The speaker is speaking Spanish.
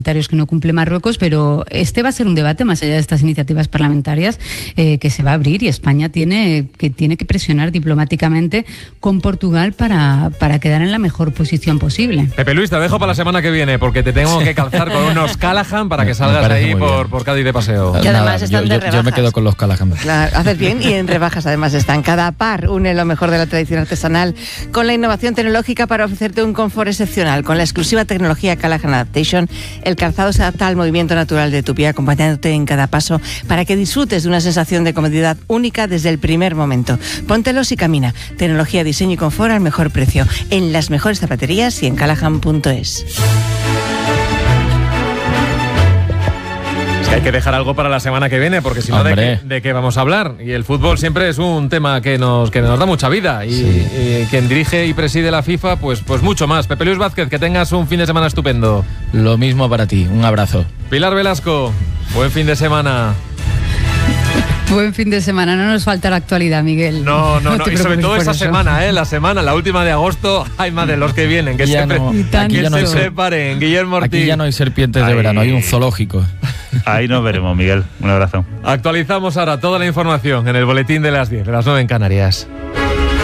que no cumple Marruecos, pero este va a ser un debate más allá de estas iniciativas parlamentarias que se va a abrir, y España tiene que presionar diplomáticamente con Portugal para quedar en la mejor posición posible. Pepe Luis, te dejo para la semana que viene porque te tengo que calzar con unos Callaghan para que salgas ahí por Cádiz de paseo. Y además están de rebajas. Yo me quedo con los Callaghan. Claro, haces bien, y en rebajas además están. Cada par une lo mejor de la tradición artesanal con la innovación tecnológica para ofrecerte un confort excepcional. Con la exclusiva tecnología Callaghan Adaptation, el calzado se adapta al movimiento natural de tu pie, acompañándote en cada paso para que disfrutes de una sensación de comodidad única desde el primer momento. Póntelos y camina. Tecnología, diseño y confort al mejor precio. En las mejores zapaterías y en Callaghan.es. Hay que dejar algo para la semana que viene, porque si no, ¿de qué vamos a hablar? Y el fútbol siempre es un tema que nos da mucha vida. Y quien dirige y preside la FIFA, pues mucho más. Pepe Luis Vázquez, que tengas un fin de semana estupendo. Lo mismo para ti, un abrazo. Pilar Velasco, buen fin de semana. Buen fin de semana, no nos falta la actualidad, Miguel. No, y sobre todo esa semana, la última de agosto, hay más de los que vienen, que siempre se separen. Guillermo Ortiz. Aquí ya no hay serpientes de verano, hay un zoológico. Ahí nos veremos, Miguel. Un abrazo. Actualizamos ahora toda la información en el boletín de las 10, de las 9 en Canarias.